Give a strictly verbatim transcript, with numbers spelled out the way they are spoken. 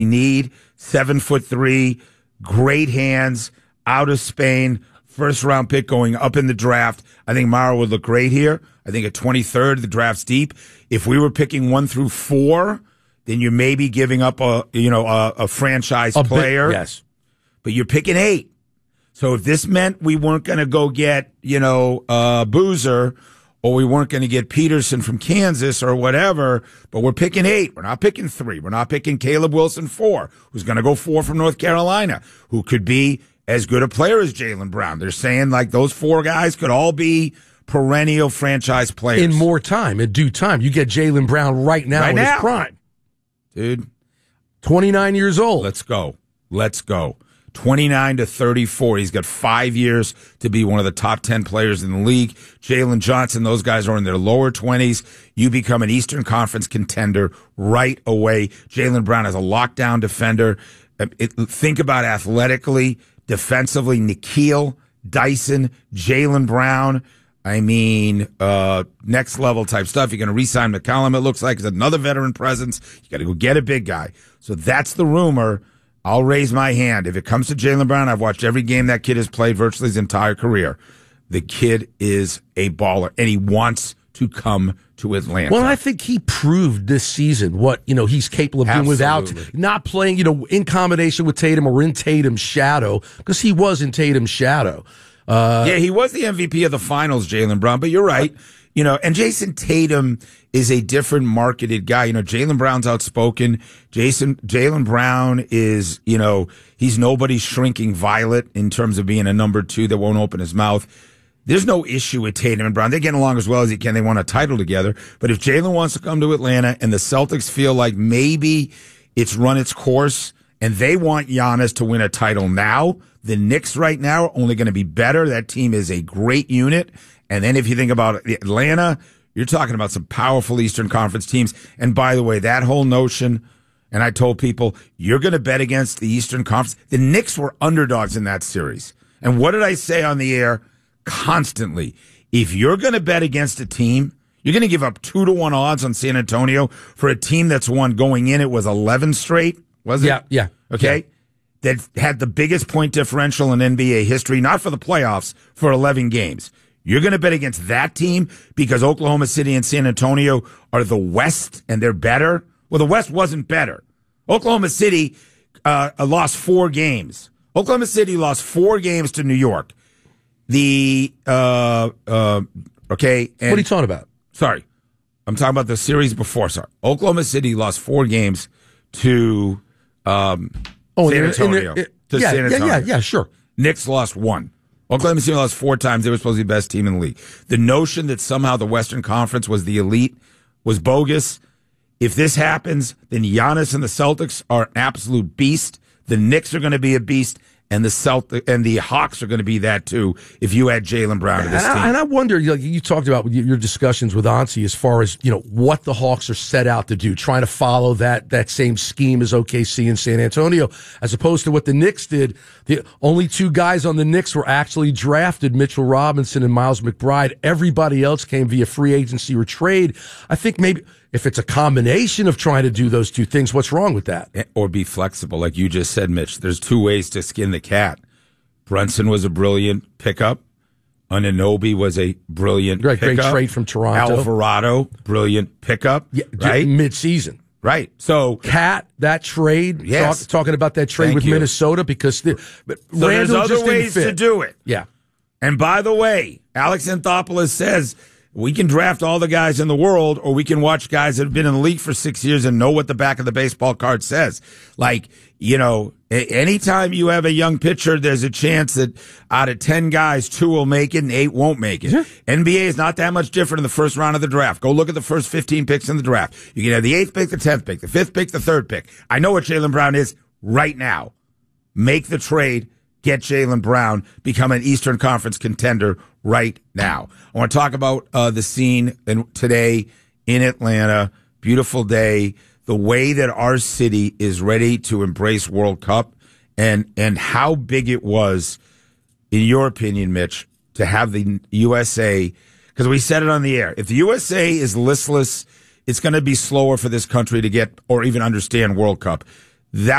need. Seven foot three, great hands, out of Spain, first round pick going up in the draft. I think Mara would look great here. I think at twenty-third, the draft's deep. If we were picking one through four, then you're maybe giving up a you know a, a franchise a player. Bit, yes, but you're picking eight. So if this meant we weren't going to go get you know uh, Boozer, or we weren't going to get Peterson from Kansas or whatever, but we're picking eight. We're not picking three. We're not picking Caleb Wilson four, who's going to go four from North Carolina, who could be as good a player as Jaylen Brown. They're saying like those four guys could all be perennial franchise players. In more time, in due time. You get Jaylen Brown right now right in now. his prime. Dude. twenty-nine years old. Let's go. Let's go. twenty-nine to thirty-four. He's got five years to be one of the top ten players in the league. Jalen Johnson, those guys are in their lower twenties. You become an Eastern Conference contender right away. Jaylen Brown is a lockdown defender. It, think about athletically, defensively, N'Keal, Dyson, Jaylen Brown. I mean, uh, next level type stuff. You're going to re-sign McCollum, it looks like. It's another veteran presence. You got to go get a big guy. So that's the rumor. I'll raise my hand. If it comes to Jaylen Brown, I've watched every game that kid has played virtually his entire career. The kid is a baller, and he wants to come to Atlanta. Well, I think he proved this season what, you know, he's capable of doing Absolutely. without not playing, you know, in combination with Tatum or in Tatum's shadow, because he was in Tatum's shadow. Uh, yeah, he was the M V P of the finals, Jaylen Brown, but you're right. You know, and Jason Tatum is a different marketed guy. You know, Jaylen Brown's outspoken. Jason, Jaylen Brown is, you know, he's nobody's shrinking violet in terms of being a number two that won't open his mouth. There's no issue with Tatum and Brown. They're getting along as well as they can. They won a title together. But if Jaylen wants to come to Atlanta and the Celtics feel like maybe it's run its course and they want Giannis to win a title now, the Knicks right now are only going to be better. That team is a great unit. And then if you think about Atlanta, you're talking about some powerful Eastern Conference teams. And by the way, that whole notion, and I told people, you're going to bet against the Eastern Conference. The Knicks were underdogs in that series. And what did I say on the air constantly? If you're going to bet against a team, you're going to give up two to one odds on San Antonio for a team that's won going in. It was eleven straight, was it? Yeah, yeah. Okay. Yeah. That had the biggest point differential in N B A history, not for the playoffs, for eleven games. You're going to bet against that team because Oklahoma City and San Antonio are the West and they're better? Well, the West wasn't better. Oklahoma City uh, lost four games. Oklahoma City lost four games to New York. The, uh, uh, okay. And, what are you talking about? Sorry. I'm talking about the series before. Sorry. Oklahoma City lost four games to um, oh, San Antonio. It, to yeah, San Antonio. yeah, yeah, yeah, sure. Knicks lost one. Oklahoma City lost four times. They were supposed to be the best team in the league. The notion that somehow the Western Conference was the elite was bogus. If this happens, then Giannis and the Celtics are an absolute beast. The Knicks are going to be a beast, and the Celt- and the Hawks are going to be that too. If you add Jaylen Brown to this and team, I, and I wonder, like you talked about your discussions with Ansi as far as you know what the Hawks are set out to do, trying to follow that that same scheme as O K C and San Antonio, as opposed to what the Knicks did. The only two guys on the Knicks were actually drafted: Mitchell Robinson and Miles McBride. Everybody else came via free agency or trade. I think maybe. If it's a combination of trying to do those two things, what's wrong with that? Or be flexible, like you just said, Mitch. There's two ways to skin the cat. Brunson was a brilliant pickup. Anunoby was a brilliant great, pickup. Great trade from Toronto. Alvarado, brilliant pickup. Yeah, right? Mid-season. Right. So Cat, that trade, yes. talk, talking about that trade Thank with you. Minnesota because the, but so Randall there's other just ways didn't fit. to do it. Yeah. And by the way, Alex Anthopoulos says we can draft all the guys in the world, or we can watch guys that have been in the league for six years and know what the back of the baseball card says. Like, you know, anytime you have a young pitcher, there's a chance that out of ten guys, two will make it and eight won't make it. Yeah. N B A is not that much different in the first round of the draft. Go look at the first fifteen picks in the draft. You can have the eighth pick, the tenth pick, the fifth pick, the third pick. I know what Jaylen Brown is right now. Make the trade. Get Jaylen Brown, become an Eastern Conference contender right now. I want to talk about uh, the scene in, today in Atlanta. Beautiful day. The way that our city is ready to embrace World Cup and, and how big it was, in your opinion, Mitch, to have the U S A, because we said it on the air. If the U S A is listless, it's going to be slower for this country to get or even understand World Cup. That